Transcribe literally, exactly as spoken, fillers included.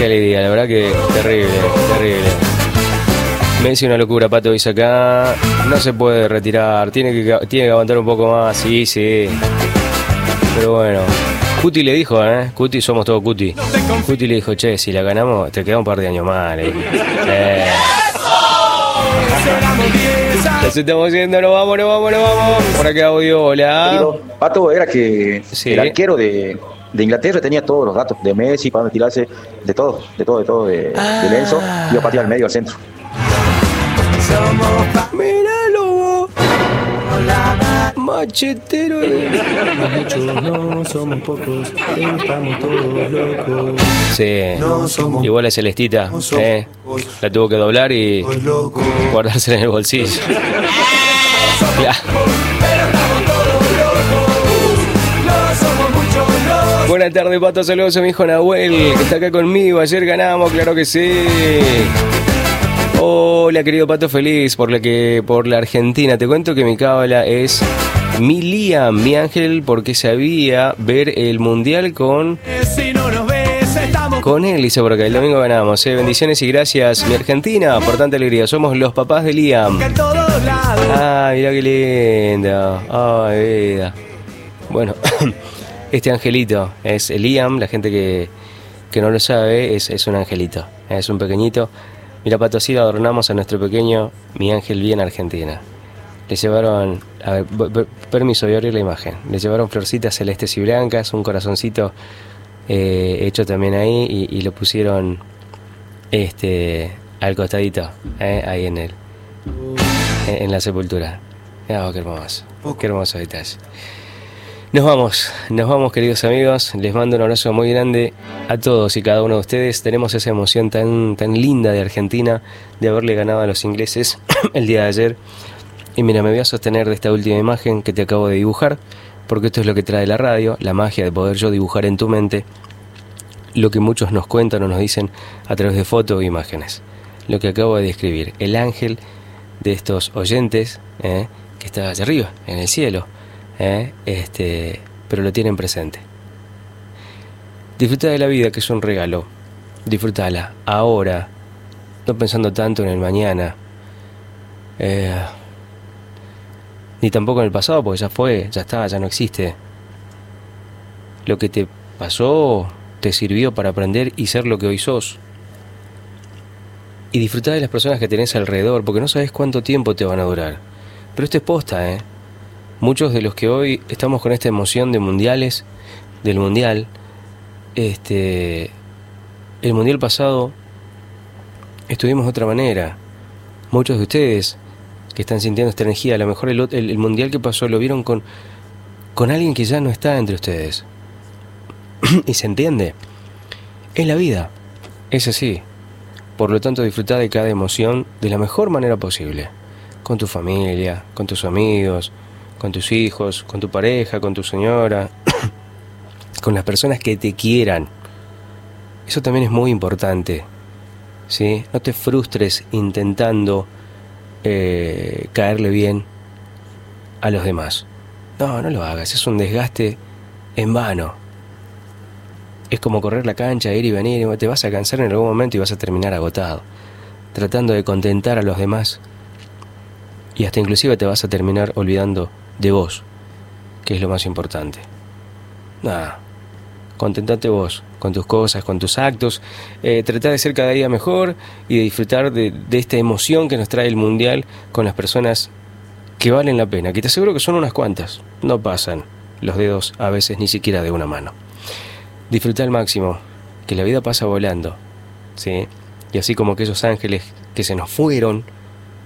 Qué alegría, la verdad que terrible, terrible. Messi una locura, Pato dice acá. No se puede retirar, tiene que, tiene que aguantar un poco más, sí, sí. Pero bueno, Cuti le dijo, ¿eh? Cuti, somos todos Cuti. Cuti le dijo, che, si la ganamos, te queda un par de años más. Le eh. Nos estamos yendo, nos vamos, nos vamos, nos vamos. Por acá audio, hola. Pato, era que sí. El arquero de, de Inglaterra tenía todos los datos de Messi, para dónde tirarse, de todo, de todo, de todo, de, ah. de Lenzo, iba a patear al medio, al centro. Míralo, machetero. Muchos no somos pocos, estamos todos locos. Sí, no somos, igual a Celestita, no eh, la tuvo que doblar y guardársela en el bolsillo. Ya. Buenas tardes, Pato, saludos a mi hijo Nahuel, que está acá conmigo, ayer ganamos, claro que sí. Hola, querido Pato, feliz por la que por la Argentina. Te cuento que mi cábala es mi Liam, mi ángel, porque sabía ver el mundial con con él, dice por acá. El domingo ganamos, ¿eh? Bendiciones y gracias, mi Argentina, por tanta alegría. Somos los papás de Liam. Ay, mira qué lindo. Ay, vida. Bueno, este angelito es Liam. La gente que, que no lo sabe es, es un angelito, es un pequeñito. Mira, Pato, así adornamos a nuestro pequeño Mi Ángel bien Argentina. Le llevaron, a ver, permiso, voy a abrir la imagen. Le llevaron florcitas celestes y blancas, un corazoncito eh, hecho también ahí y, y lo pusieron este al costadito, eh, ahí en el en, en la sepultura. Oh, qué hermoso, qué hermoso detalle. Nos vamos, nos vamos, queridos amigos. Les mando un abrazo muy grande a todos y cada uno de ustedes. Tenemos esa emoción tan, tan linda de Argentina, de haberle ganado a los ingleses el día de ayer. Y mira, me voy a sostener de esta última imagen que te acabo de dibujar, porque esto es lo que trae la radio, la magia de poder yo dibujar en tu mente lo que muchos nos cuentan o nos dicen a través de fotos o imágenes. Lo que acabo de describir, el ángel de estos oyentes, eh, que está allá arriba, en el cielo. ¿Eh? Este, pero lo tienen presente. Disfruta de la vida, que es un regalo. Disfrútala ahora, no pensando tanto en el mañana, eh, ni tampoco en el pasado, porque ya fue, ya está, ya no existe. Lo que te pasó te sirvió para aprender y ser lo que hoy sos. Y disfruta de las personas que tenés alrededor, porque no sabes cuánto tiempo te van a durar. Pero esto es posta, ¿eh? Muchos de los que hoy estamos con esta emoción de mundiales, del mundial, este, el mundial pasado estuvimos de otra manera. Muchos de ustedes que están sintiendo esta energía, a lo mejor el, el, el mundial que pasó lo vieron con, con alguien que ya no está entre ustedes. Y se entiende, es la vida, es así. Por lo tanto, disfruta de cada emoción de la mejor manera posible, con tu familia, con tus amigos, con tus hijos, con tu pareja, con tu señora, con las personas que te quieran. Eso también es muy importante, ¿sí? No te frustres intentando eh, caerle bien a los demás. No, no lo hagas, es un desgaste en vano. Es como correr la cancha, ir y venir, te vas a cansar en algún momento y vas a terminar agotado, tratando de contentar a los demás. Y hasta inclusive te vas a terminar olvidando de vos, que es lo más importante. Nada, contentate vos, con tus cosas, con tus actos, eh, tratar de ser cada día mejor y de disfrutar de, de esta emoción que nos trae el mundial con las personas que valen la pena, que te aseguro que son unas cuantas, no pasan los dedos a veces ni siquiera de una mano. Disfruta al máximo, que la vida pasa volando, ¿sí? Y así como aquellos ángeles que se nos fueron